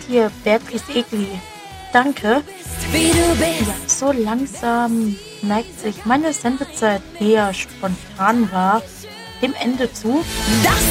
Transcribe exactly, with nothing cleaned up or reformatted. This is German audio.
hier, Bergis Egli. Danke. Wie du bist. Ja, so langsam neigt sich meine Sendezeit, die ja spontan war, dem Ende zu. Das